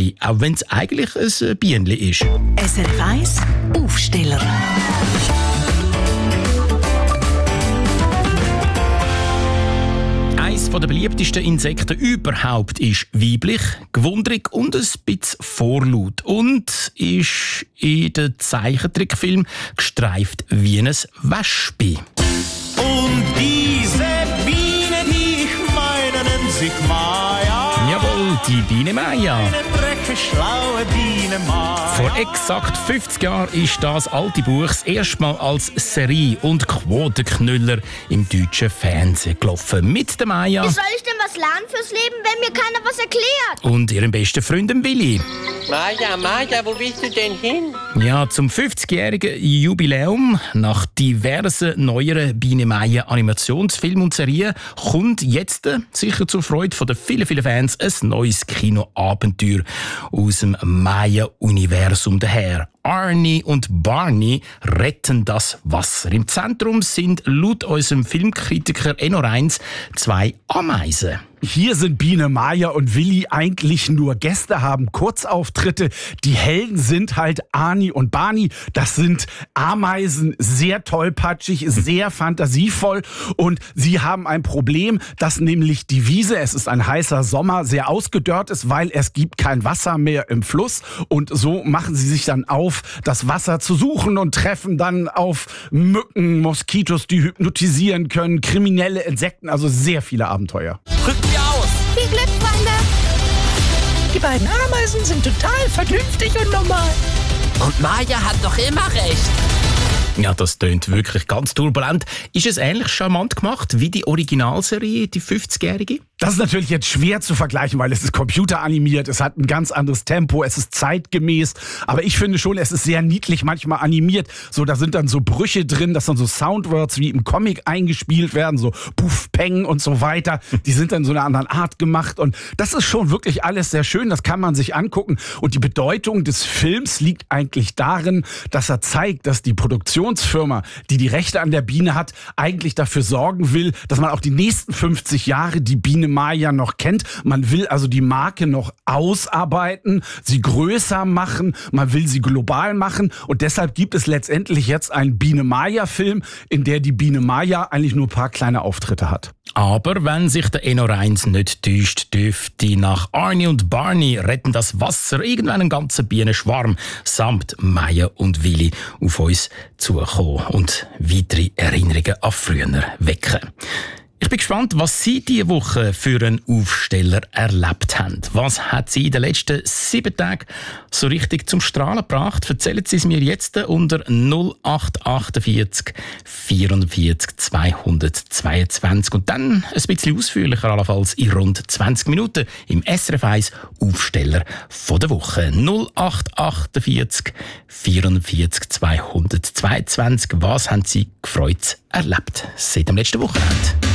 Willi, auch wenn es eigentlich ein Bienenli ist. SRF 1 Aufsteller. Eines der beliebtesten Insekten überhaupt ist weiblich, gewundrig und ein bisschen vorlaut. Und ist in den Zeichentrickfilm gestreift wie ein Wespe. Und diese Biene, die ich meine, nennt sich Maya. Jawohl, die Biene Maya. Eine freche, schlaue Biene Maya. Vor exakt 50 Jahren ist das alte Buch das erste Mal als Serie- und Quotenknüller im deutschen Fernsehen gelaufen. Mit der Maya Wie soll ich denn was lernen fürs Leben, wenn mir keiner was erklärt? und ihrem besten Freund dem Willi. Maya, wo bist du denn hin? Ja, zum 50-jährigen Jubiläum nach diversen neueren Biene Maya Animationsfilmen und Serien kommt jetzt, sicher zur Freude der vielen Fans, ein neues Kinoabenteuer aus dem Maya-Universum daher. Arnie und Barney retten das Wasser. Im Zentrum sind laut unserem Filmkritiker Enno Reins 2 Ameisen. Hier sind Biene Maya und Willi eigentlich nur Gäste, haben Kurzauftritte. Die Helden sind halt Arnie und Barney. Das sind Ameisen, sehr tollpatschig, sehr fantasievoll. Und sie haben ein Problem, dass nämlich die Wiese, es ist ein heißer Sommer, sehr ausgedörrt ist, weil es gibt kein Wasser mehr im Fluss. Und so machen sie sich dann auf, das Wasser zu suchen und treffen dann auf Mücken, Moskitos, die hypnotisieren können, kriminelle Insekten, also sehr viele Abenteuer. Drück mir aus. Viel Glück, Freunde! Die beiden Ameisen sind total vernünftig und normal. Und Maya hat doch immer recht. Ja, das tönt wirklich ganz turbulent. Ist es ähnlich charmant gemacht wie die Originalserie, die 50-jährige? Das ist natürlich jetzt schwer zu vergleichen, weil es ist computeranimiert, es hat ein ganz anderes Tempo, es ist zeitgemäß. Aber ich finde schon, es ist sehr niedlich manchmal animiert. So, da sind dann so Brüche drin, dass dann so Soundwords wie im Comic eingespielt werden, so Puff, Peng und so weiter. Die sind dann so einer anderen Art gemacht. Und das ist schon wirklich alles sehr schön, das kann man sich angucken. Und die Bedeutung des Films liegt eigentlich darin, dass er zeigt, dass die Produktionsfirma, die die Rechte an der Biene hat, eigentlich dafür sorgen will, dass man auch die nächsten 50 Jahre die Biene Maya noch kennt. Man will also die Marke noch ausarbeiten, sie größer machen, man will sie global machen und deshalb gibt es letztendlich jetzt einen Biene Maya-Film, in der die Biene Maya eigentlich nur ein paar kleine Auftritte hat. Aber wenn sich der Enno Reins nicht täuscht, dürfte nach Arnie und Barney retten das Wasser irgendwann einen ganzen Bienenschwarm samt Maya und Willi auf uns zukommen und weitere Erinnerungen an früher wecken. Ich bin gespannt, was Sie diese Woche für einen Aufsteller erlebt haben. Was hat Sie in den letzten 7 Tagen so richtig zum Strahlen gebracht? Erzählen Sie es mir jetzt unter 0848 44 222 und dann ein bisschen ausführlicher, allenfalls in rund 20 Minuten im SRF 1 Aufsteller von der Woche. 0848 44 222. Was haben Sie gefreut erlebt seit dem letzten Wochenende?